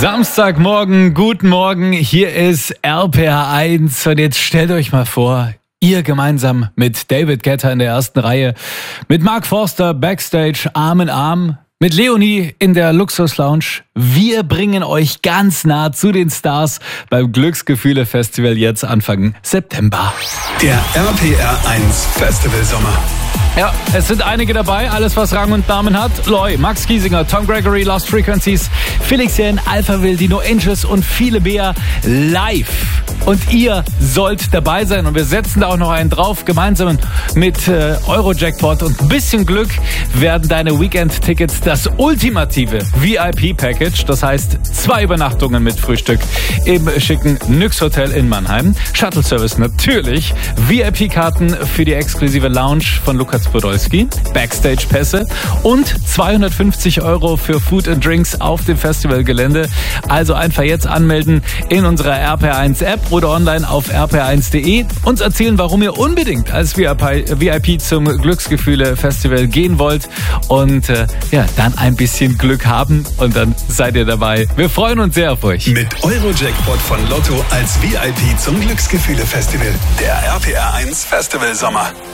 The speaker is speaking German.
Samstagmorgen, guten Morgen, hier ist RPR1 und jetzt stellt euch mal vor, ihr gemeinsam mit David Guetta in der ersten Reihe, mit Mark Forster backstage Arm in Arm, mit Leonie in der Luxus-Lounge. Wir bringen euch ganz nah zu den Stars beim Glücksgefühle-Festival jetzt Anfang September. Der RPR1 Festival Sommer. Ja, es sind einige dabei, alles was Rang und Namen hat. Loy, Max Giesinger, Tom Gregory, Lost Frequencies, Felix Jähn, Alpha Will, Dino Angels und viele mehr live. Und ihr sollt dabei sein und wir setzen da auch noch einen drauf. Gemeinsam mit Eurojackpot und ein bisschen Glück werden deine Weekend-Tickets das ultimative VIP-Package. Das heißt 2 Übernachtungen mit Frühstück im schicken Nyx Hotel in Mannheim. Shuttle-Service natürlich. VIP-Karten für die exklusive Lounge von Lukas Podolski. Backstage-Pässe und 250 € für Food and Drinks auf dem Festivalgelände. Also einfach jetzt anmelden in unserer RPR1-App oder online auf rpr1.de. Uns erzählen, warum ihr unbedingt als VIP zum Glücksgefühle-Festival gehen wollt und dann ein bisschen Glück haben und dann seid ihr dabei. Wir freuen uns sehr auf euch. Mit Eurojackpot von Lotto als VIP zum Glücksgefühle-Festival. Der RPR1 Festival Sommer.